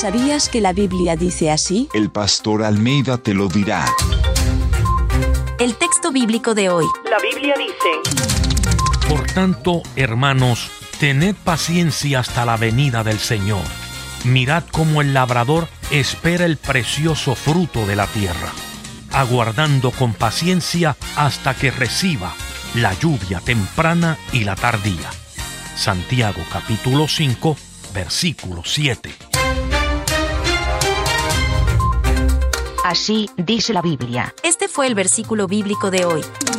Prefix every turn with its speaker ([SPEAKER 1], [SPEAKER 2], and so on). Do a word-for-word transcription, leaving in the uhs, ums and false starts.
[SPEAKER 1] ¿Sabías que la Biblia dice así?
[SPEAKER 2] El pastor Almeida te lo dirá.
[SPEAKER 3] El texto bíblico de hoy.
[SPEAKER 4] La Biblia dice:
[SPEAKER 5] Por tanto, hermanos, tened paciencia hasta la venida del Señor. Mirad cómo el labrador espera el precioso fruto de la tierra, aguardando con paciencia hasta que reciba la lluvia temprana y la tardía. Santiago capítulo cinco, versículo siete.
[SPEAKER 6] Así dice la Biblia.
[SPEAKER 3] Este fue el versículo bíblico de hoy.